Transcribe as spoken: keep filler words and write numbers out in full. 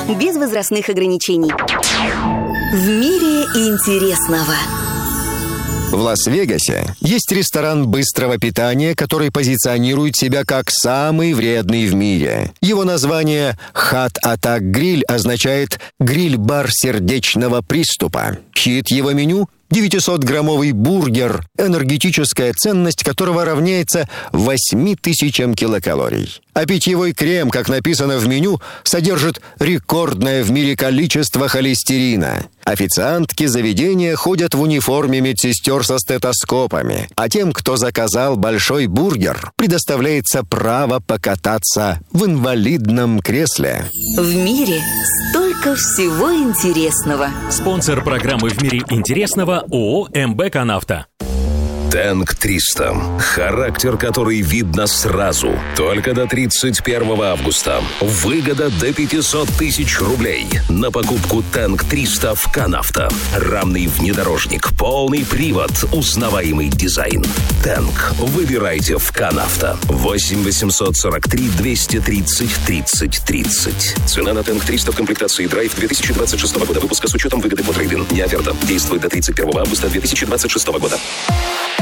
без возрастных ограничений. В мире интересного. В Лас-Вегасе есть ресторан быстрого питания, который позиционирует себя как самый вредный в мире. Его название «Heart Attack Grill» означает «гриль-бар сердечного приступа». Хит его меню – девятисотграммовый бургер, энергетическая ценность которого равняется восьми тысячам килокалорий. А питьевой крем, как написано в меню, содержит рекордное в мире количество холестерина. Официантки заведения ходят в униформе медсестер со стетоскопами, а тем, кто заказал большой бургер, предоставляется право покататься в инвалидном кресле. В мире столько всего интересного. Спонсор программы «В мире интересного» ООО «МБ Канавто». Тэнк триста. Характер, который видно сразу. Только до тридцать первого августа. Выгода до пятьсот тысяч рублей. На покупку Тэнк триста в Канавто. Рамный внедорожник, полный привод, узнаваемый дизайн. Тэнк. Выбирайте в Канавто. восемь восемьсот сорок три двести тридцать тридцать тридцать. Цена на Тэнк триста в комплектации Драйв две тысячи двадцать шестого года выпуска с учетом выгоды по трейд-ин. Не оферта. Действует до тридцать первого августа две тысячи двадцать шестого года.